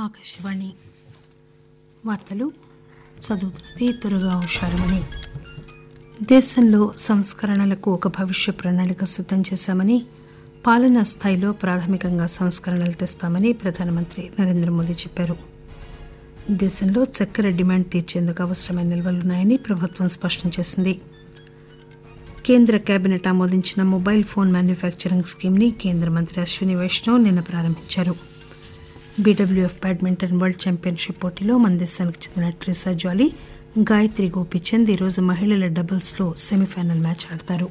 ఆకాశవాణి వార్తలు చదువుతున్నది త్వరగా హుషారమని. దేశంలో సంస్కరణలకు ఒక భవిష్య ప్రణాళిక సిద్దం చేశామని, పాలనా స్థాయిలో ప్రాథమికంగా సంస్కరణలు తెస్తామని ప్రధానమంత్రి నరేంద్ర మోదీ చెప్పారు. దేశంలో చక్కెర డిమాండ్ తీర్చేందుకు అవసరమైన నిల్వలున్నాయని ప్రభుత్వం స్పష్టం చేసింది. కేంద్ర కేబినెట్ ఆమోదించిన మొబైల్ ఫోన్ మ్యానుఫ్యాక్చరింగ్ స్కీమ్ ని కేంద్ర మంత్రి అశ్విని వైష్ణవ్ నిన్న ప్రారంభించారు. బీడబ్ల్యూఎఫ్ బ్యాడ్మింటన్ వరల్డ్ ఛాంపియన్షిప్ పోటీలో మన దేశానికి చెందిన ట్రిసా జాలీ, గాయత్రి గోపీచంద్ ఈరోజు మహిళల డబుల్స్ లో సెమీఫైనల్ మ్యాచ్ ఆడతారు.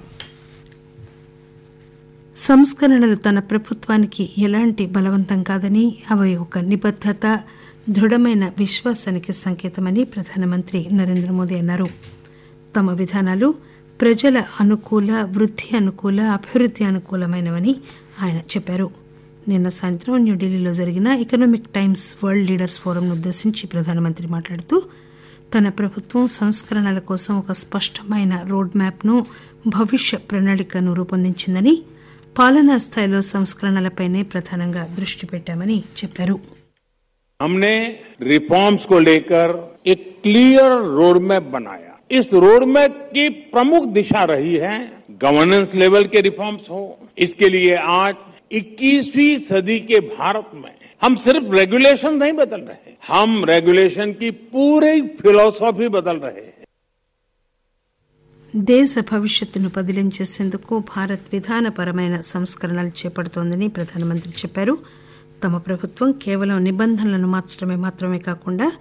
సంస్కరణలు తన ప్రభుత్వానికి ఎలాంటి బలవంతం కాదని, అవి ఒక నిబద్దత, దృఢమైన విశ్వాసానికి సంకేతమని ప్రధానమంత్రి నరేంద్ర మోదీ అన్నారు. తమ విధానాలు ప్రజల అనుకూల, వృద్ధి అనుకూల, అభివృద్ధి అనుకూలమైనవని ఆయన చెప్పారు. నిన్న సాయంత్రం న్యూఢిల్లీలో జరిగిన ఎకనామిక్ టైమ్స్ వరల్డ్ లీడర్స్ ఫోరంను ఉద్దేశించి ప్రధానమంత్రి మాట్లాడుతూ, తన ప్రభుత్వం సంస్కరణల కోసం ఒక స్పష్టమైన రోడ్ మ్యాప్ ను, భవిష్య ప్రణాళికను రూపొందించిందని, పాలనా స్థాయిలో సంస్కరణలపైనే ప్రధానంగా దృష్టి పెట్టామని చెప్పారు. हमने रिफॉर्म्स को लेकर एक क्लियर रोड मैप बनाया. इस रोड मैप की प्रमुख दिशा रही है गवर्नेंस लेवल के रिफॉर्म्स हो. इसके लिए आज 21वीं सदी के भारत में हम सिर्फ रेगुलेशन नहीं बदल रहे, हम रेगुलेशन की पूरी फिलॉसफी बदल रहे हैं. దేశ భవిష్యత్తును పదిలం చేసేందుకు భారత్ విధానపరమైన సంస్కరణలు చేపడుతోందని ప్రధానమంత్రి చెప్పారు. తమ ప్రభుత్వం కేవలం నిబంధనలను మార్చడమే మాత్రమే కాకుండా